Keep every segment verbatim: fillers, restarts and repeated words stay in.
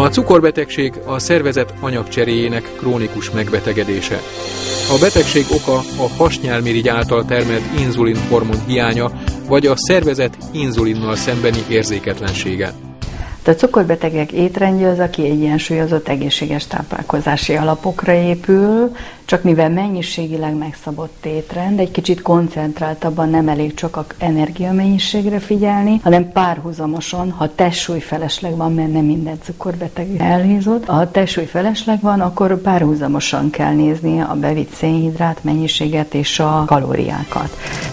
cukorbetegség a szervezet anyagcseréjének krónikus megbetegedése. A betegség oka a hasnyálmirigy által termelt inzulin hormon hiánya, vagy a szervezet inzulinnal szembeni érzéketlensége. A cukorbetegek étrendje az a kiegyensúlyozott egészséges táplálkozási alapokra épül, csak mivel mennyiségileg megszabott étrend, egy kicsit koncentráltabban nem elég csak az energiamennyiségre figyelni, hanem párhuzamosan, ha testsúly felesleg van, mert nem minden cukorbeteg elhízott, ha testsúly felesleg van, akkor párhuzamosan kell nézni a bevitt szénhidrát mennyiséget és a kalóriákat.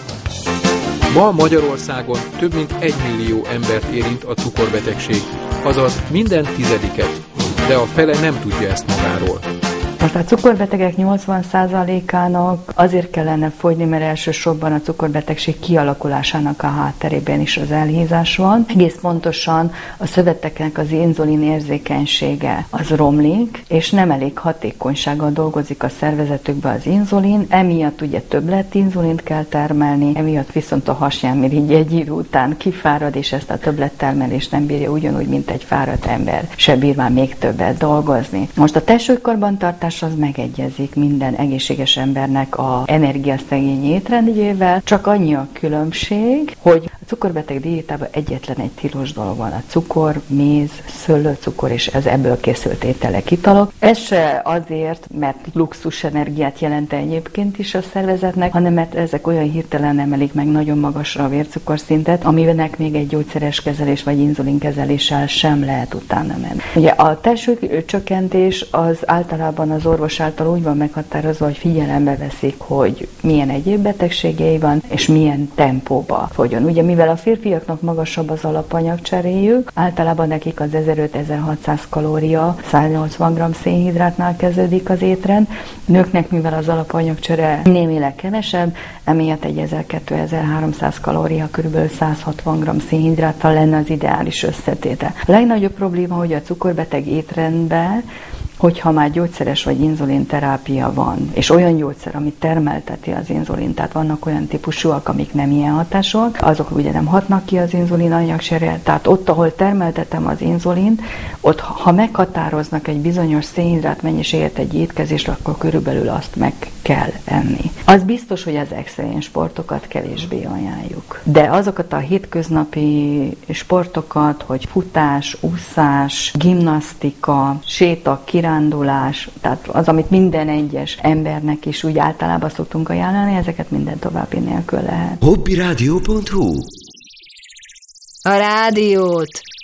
Ma Magyarországon több mint egy millió embert érint a cukorbetegség, azaz minden tizediket, de a fele nem tudja ezt magáról. Most a cukorbetegek nyolcvan százalékának azért kellene fogyni, mert elsősorban a cukorbetegség kialakulásának a hátterében is az elhízás van. Egész pontosan a szöveteknek az inzulin érzékenysége az romlik, és nem elég hatékonysággal dolgozik a szervezetükben az inzulin, emiatt ugye többlet inzulint kell termelni, emiatt viszont a hasnyálmirigy egy idő után kifárad, és ezt a többlettermelést nem bírja ugyanúgy, mint egy fáradt ember, se bír már még többet dolgozni. Most a testsúlykarbantartás az megegyezik minden egészséges embernek a energiaszegény étrendjével, csak annyi a különbség, hogy a cukorbeteg diétában egyetlen egy tilos dolog van, a cukor, méz, szőlőcukor és az ebből készült ételek, italok. Ez se azért, mert luxus energiát jelent egyébként is a szervezetnek, hanem mert ezek olyan hirtelen emelik meg nagyon magasra a vércukorszintet, amivel még egy gyógyszeres kezelés vagy inzulinkezeléssel sem lehet utána menni. Ugye a testsúlycsökkentés az általában az orvos által úgy van meghatározva, hogy figyelembe veszik, hogy milyen egyéb betegségei van, és milyen tempóba fogjon. Ugye mivel a férfiaknak magasabb az alapanyagcseréjük, általában nekik az ezeröt-ezerhatszáz kalória, száznyolcvan gramm szénhidrátnál kezdődik az étrend, nőknek mivel az alapanyagcsere némileg kevesebb, emiatt egy ezerkétszáz-ezerháromszáz kalória, kb. százhatvan gramm szénhidráttal lenne az ideális összetétel. A legnagyobb probléma, hogy a cukorbeteg étrendben, hogyha már gyógyszeres vagy inzulinterápia van, és olyan gyógyszer, ami termelteti az inzulint, tehát vannak olyan típusúak, amik nem ilyen hatásúak, azok ugye nem hatnak ki az inzulin anyagcserére, tehát ott, ahol termeltetem az inzulint, ott ha meghatároznak egy bizonyos szénhidrát mennyiséget egy étkezésre, akkor körülbelül azt meg kell enni. Az biztos, hogy az extrém sportokat kevésbé ajánljuk. De azokat a hétköznapi sportokat, hogy futás, úszás, gimnasztika, séta, kirándulás, tehát az, amit minden egyes embernek is úgy általában szoktunk ajánlani, ezeket minden további nélkül lehet. hobbyradio pont hu A rádiót